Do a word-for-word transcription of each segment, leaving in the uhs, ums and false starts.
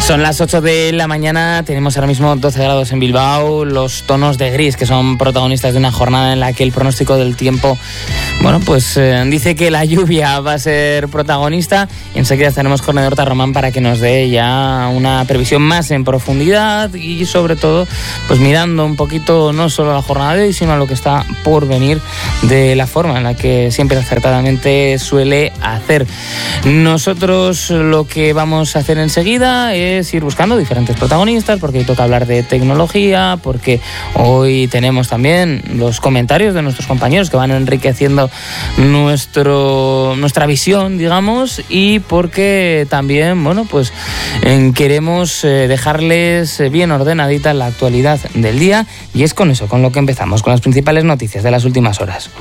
Son las ocho de la mañana, tenemos ahora mismo doce grados en Bilbao, los tonos de gris que son protagonistas de una jornada en la que el pronóstico del tiempo, bueno, pues eh, dice que la lluvia va a ser protagonista. Y enseguida tenemos con Horta Román para que nos dé ya una previsión más en profundidad y sobre todo, pues mirando un poquito no solo a la jornada de hoy, sino a lo que está por venir de la forma en la que siempre acertadamente suele hacer. Nosotros lo que vamos a hacer enseguida es ir buscando diferentes protagonistas, porque hoy toca hablar de tecnología, porque hoy tenemos también los comentarios de nuestros compañeros que van enriqueciendo nuestro, nuestra visión, digamos, y porque también, bueno, pues eh, queremos eh, dejarles bien ordenadita la actualidad del día, y es con eso, con lo que empezamos, con las principales noticias de las últimas horas.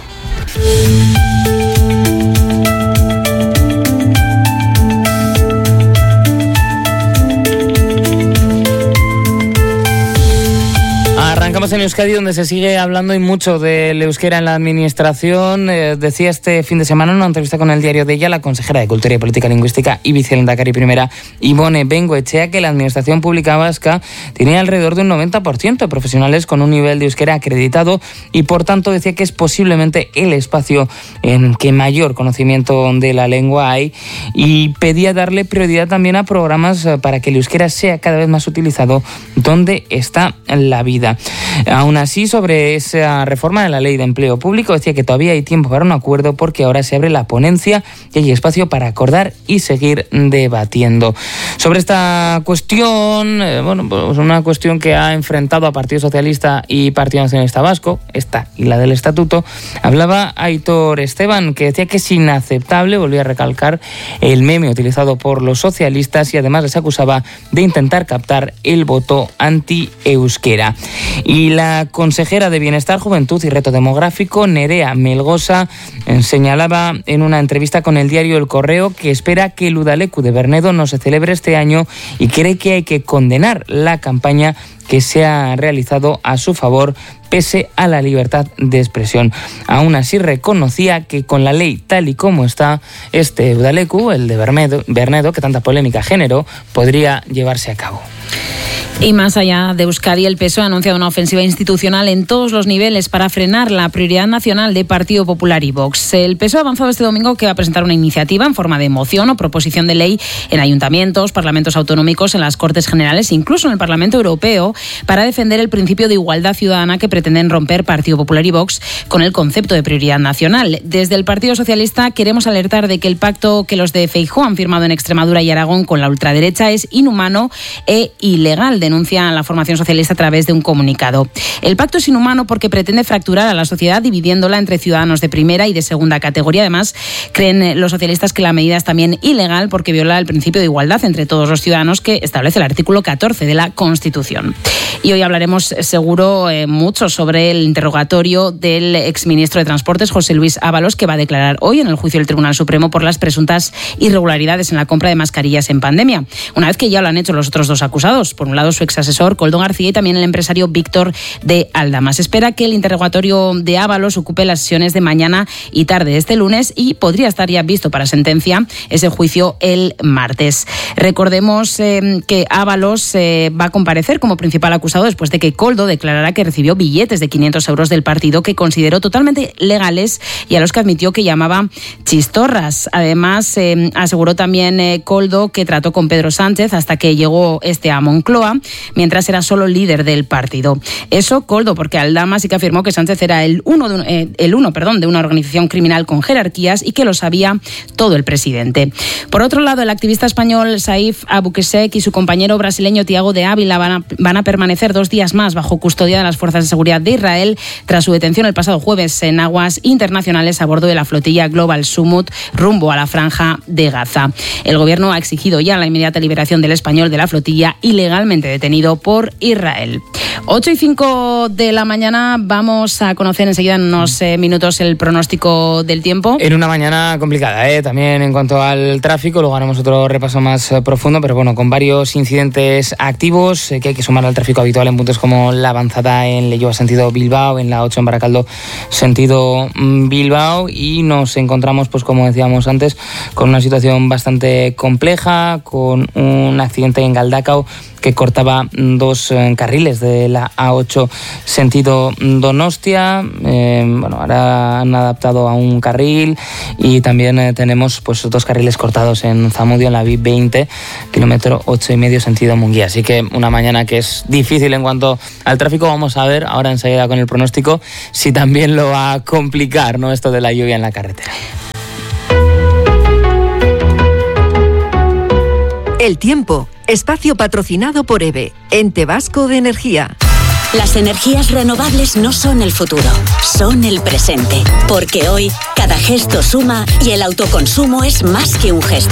Arrancamos en Euskadi, donde se sigue hablando y mucho del euskera en la administración. Eh, decía este fin de semana en una entrevista con el diario Deia la consejera de Cultura y Política Lingüística y vicelehendakari primera Ibone Bengoechea, que la administración pública vasca tiene alrededor de un noventa por ciento de profesionales con un nivel de euskera acreditado y por tanto decía que es posiblemente el espacio en que mayor conocimiento de la lengua hay, y pedía darle prioridad también a programas para que el euskera sea cada vez más utilizado donde está la vida. Aún así, sobre esa reforma de la Ley de Empleo Público, decía que todavía hay tiempo para un acuerdo porque ahora se abre la ponencia y hay espacio para acordar y seguir debatiendo. Sobre esta cuestión, eh, bueno, pues una cuestión que ha enfrentado a Partido Socialista y Partido Nacionalista Vasco, esta y la del Estatuto, hablaba Aitor Esteban, que decía que es inaceptable, volvía a recalcar, el meme utilizado por los socialistas, y además les acusaba de intentar captar el voto anti-euskera. Y la consejera de Bienestar, Juventud y Reto Demográfico, Nerea Melgosa, señalaba en una entrevista con el diario El Correo que espera que el Udaleku de Bernedo no se celebre este año y cree que hay que condenar la campaña que se ha realizado a su favor pese a la libertad de expresión. Aún así reconocía que con la ley tal y como está, este Udaleku, el de Bernedo, Bernedo, que tanta polémica generó, podría llevarse a cabo. Y más allá de Euskadi, el P S O E ha anunciado una ofensiva institucional en todos los niveles para frenar la prioridad nacional de Partido Popular y Vox. El P S O E ha avanzado este domingo que va a presentar una iniciativa en forma de moción o proposición de ley en ayuntamientos, parlamentos autonómicos, en las Cortes Generales, incluso en el Parlamento Europeo, para defender el principio de igualdad ciudadana que pretenden romper Partido Popular y Vox con el concepto de prioridad nacional. Desde el Partido Socialista queremos alertar de que el pacto que los de Feijóo han firmado en Extremadura y Aragón con la ultraderecha es inhumano e ilegal, denuncia la formación socialista a través de un comunicado. El pacto es inhumano porque pretende fracturar a la sociedad dividiéndola entre ciudadanos de primera y de segunda categoría. Además, creen los socialistas que la medida es también ilegal porque viola el principio de igualdad entre todos los ciudadanos que establece el artículo catorce de la Constitución. Y hoy hablaremos seguro eh, mucho sobre el interrogatorio del exministro de Transportes, José Luis Ábalos, que va a declarar hoy en el juicio del Tribunal Supremo por las presuntas irregularidades en la compra de mascarillas en pandemia. Una vez que ya lo han hecho los otros dos acusados, por un lado su exasesor Koldo García y también el empresario Víctor de Aldama. Se espera que el interrogatorio de Ábalos ocupe las sesiones de mañana y tarde de este lunes y podría estar ya visto para sentencia ese juicio el martes. Recordemos eh, que Ábalos eh, va a comparecer como principal acusado después de que Koldo declarara que recibió billetes de quinientos euros del partido que consideró totalmente legales y a los que admitió que llamaba chistorras. Además, eh, aseguró también eh, Koldo que trató con Pedro Sánchez hasta que llegó este a Moncloa, mientras era solo líder del partido. Eso Koldo, porque Aldama sí que afirmó que Sánchez era el uno, de, eh, el uno perdón, de una organización criminal con jerarquías y que lo sabía todo el presidente. Por otro lado, el activista español Saif Abukesek y su compañero brasileño Tiago de Ávila van a, van a permanecer dos días más bajo custodia de las fuerzas de seguridad de Israel tras su detención el pasado jueves en aguas internacionales a bordo de la flotilla Global Summit rumbo a la franja de Gaza. El gobierno ha exigido ya la inmediata liberación del español de la flotilla ilegalmente detenido por Israel. ocho y cinco de la mañana, vamos a conocer enseguida en unos eh, minutos el pronóstico del tiempo. En una mañana complicada, ¿eh? También en cuanto al tráfico, luego haremos otro repaso más eh, profundo, pero bueno, con varios incidentes activos eh, que hay que sumar al tráfico habitual en puntos como la avanzada en Leioa sentido Bilbao, en la ocho en Baracaldo sentido mm, Bilbao, y nos encontramos, pues como decíamos antes, con una situación bastante compleja, con un accidente en Galdacao que cortaba dos eh, carriles de la A ocho sentido Donostia. Eh, bueno, ahora han adaptado a un carril y también eh, tenemos pues dos carriles cortados en Zamudio, en la B veinte, kilómetro ocho y medio sentido Munguía. Así que una mañana que es difícil en cuanto al tráfico. Vamos a ver ahora enseguida con el pronóstico si también lo va a complicar, ¿no?, esto de la lluvia en la carretera. El tiempo, espacio patrocinado por EVE, Ente Vasco de Energía. Las energías renovables no son el futuro, son el presente. Porque hoy, cada gesto suma y el autoconsumo es más que un gesto.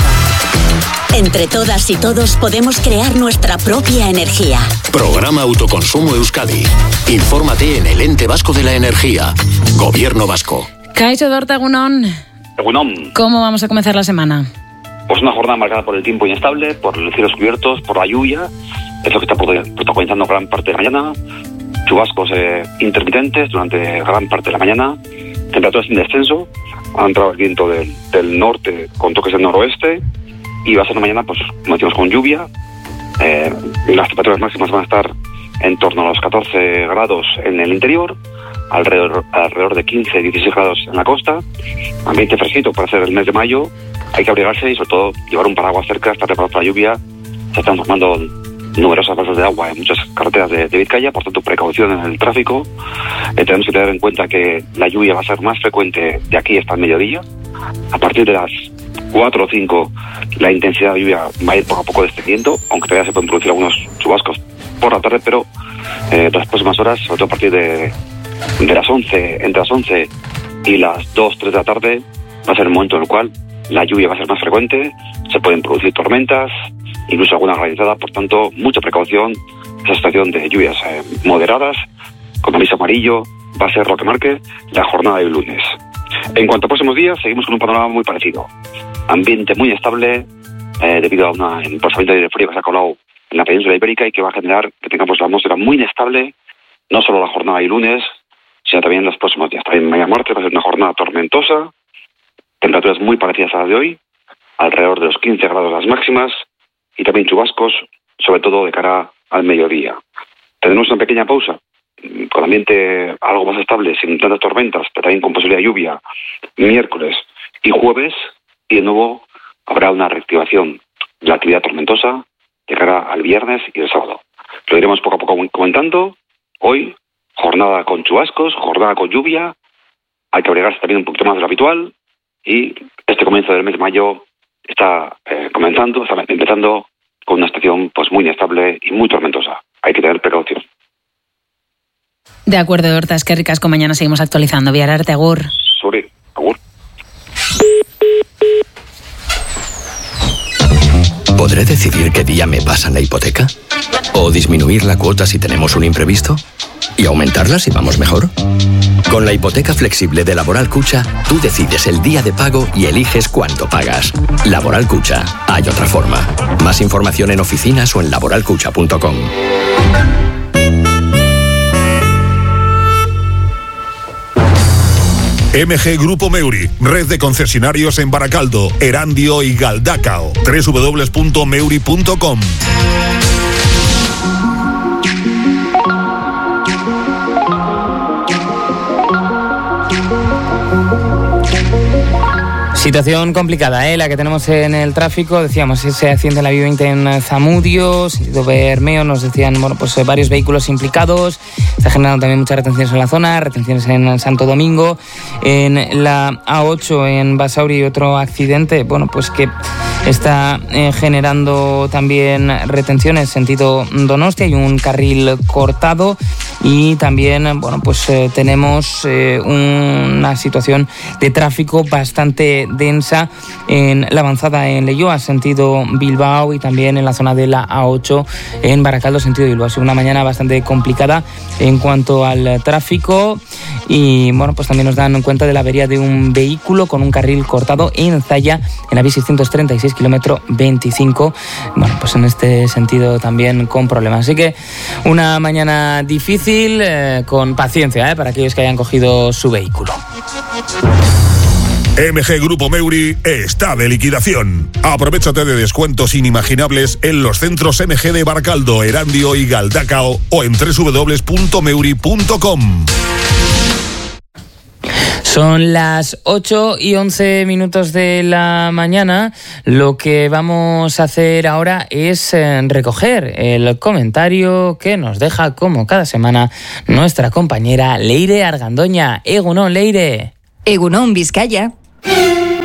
Entre todas y todos podemos crear nuestra propia energía. Programa Autoconsumo Euskadi. Infórmate en el Ente Vasco de la Energía. Gobierno Vasco. Kaixo Dorta, egunon. Egunon. ¿Cómo vamos a comenzar la semana? Pues una jornada marcada por el tiempo inestable, por los cielos cubiertos, por la lluvia. Es lo que está protagonizando gran parte de la mañana. Chubascos eh, intermitentes durante gran parte de la mañana. Temperaturas en descenso. Ha entrado el viento del, del norte con toques del noroeste. Y va a ser una mañana, pues, como decimos, con lluvia. Eh, las temperaturas máximas van a estar en torno a los catorce grados en el interior. Alrededor, alrededor de quince a dieciséis grados en la costa. Ambiente fresquito para hacer el mes de mayo. Hay que abrigarse y sobre todo llevar un paraguas cerca, estar preparado para la lluvia. Se están formando numerosas balsas de agua en muchas carreteras de, de Vizcaya, por tanto precaución en el tráfico. Eh, tenemos que tener en cuenta que la lluvia va a ser más frecuente de aquí hasta el mediodía. A partir de las cuatro o cinco la intensidad de lluvia va a ir poco a poco descendiendo, aunque todavía se pueden producir algunos chubascos por la tarde, pero eh, las próximas horas, sobre todo a partir de, de las once, entre las once y las dos, tres de la tarde, va a ser el momento en el cual la lluvia va a ser más frecuente, se pueden producir tormentas, incluso alguna granizada, por tanto, mucha precaución. Esa situación de lluvias eh, moderadas, con aviso amarillo, va a ser lo que marque la jornada del lunes. En cuanto a próximos días, seguimos con un panorama muy parecido. Ambiente muy estable, eh, debido a un emplazamiento de aire frío que se ha colado en la península ibérica y que va a generar que tengamos la atmósfera muy inestable, no solo la jornada del lunes, sino también los próximos días. También mañana martes va a ser una jornada tormentosa, temperaturas muy parecidas a las de hoy, alrededor de los quince grados las máximas, y también chubascos, sobre todo de cara al mediodía. Tenemos una pequeña pausa, con ambiente algo más estable, sin tantas tormentas, pero también con posibilidad de lluvia, miércoles y jueves, y de nuevo habrá una reactivación de la actividad tormentosa de cara al viernes y el sábado. Lo iremos poco a poco comentando. Hoy, jornada con chubascos, jornada con lluvia, hay que abrigarse también un poquito más de lo habitual, y este comienzo del mes de mayo está eh, comenzando, está empezando con una estación pues muy inestable y muy tormentosa. Hay que tener precaución. De acuerdo, Dorta, es que ricasco. Mañana seguimos actualizando. Viararte, agur. Sobre, agur. ¿Podré decidir qué día me pasan la hipoteca? ¿O disminuir la cuota si tenemos un imprevisto? ¿Y aumentarla si vamos mejor? Con la hipoteca flexible de Laboral Cucha, tú decides el día de pago y eliges cuánto pagas. Laboral Cucha, hay otra forma. Más información en oficinas o en laboral cucha punto com. M G Grupo Meuri, red de concesionarios en Baracaldo, Erandio y Galdacao. doble u doble u doble u punto meuri punto com. Situación complicada, ¿eh? La que tenemos en el tráfico. Decíamos, ese accidente en la B veinte en Zamudio, sentido Bermeo, nos decían, bueno, pues varios vehículos implicados. Está generando también muchas retenciones en la zona, retenciones en Santo Domingo, en la A ocho en Basauri, otro accidente, bueno, pues que está eh, generando también retenciones sentido Donostia, hay un carril cortado. y también, bueno, pues eh, tenemos eh, una situación de tráfico bastante densa en la avanzada en Leioa, sentido Bilbao, y también en la zona de la A ocho en Baracaldo, sentido Bilbao. Ha sido una mañana bastante complicada en cuanto al tráfico y, bueno, pues también nos dan cuenta de la avería de un vehículo con un carril cortado en Zalla, en la B seiscientos treinta y seis, kilómetro veinticinco. Bueno, pues en este sentido también con problemas. Así que una mañana difícil, eh, con paciencia, eh, para aquellos que hayan cogido su vehículo. M G Grupo Meuri está de liquidación. Aprovechate de descuentos inimaginables en los centros M G de Baracaldo, Erandio y Galdacao o en doble u doble u doble u punto meuri punto com. Son las ocho y once minutos de la mañana. Lo que vamos a hacer ahora es recoger el comentario que nos deja, como cada semana, nuestra compañera Leire Argandoña. Egunon, Leire. Egunon, Vizcaya.